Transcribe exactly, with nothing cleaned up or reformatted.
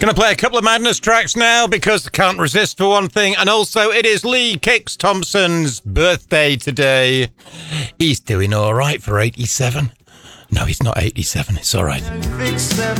Gonna play a couple of Madness tracks now because I can't resist for one thing, and also it is Lee Kix Thompson's birthday today. He's doing all right for eighty-seven. No, he's not eighty-seven. It's all right. Fix them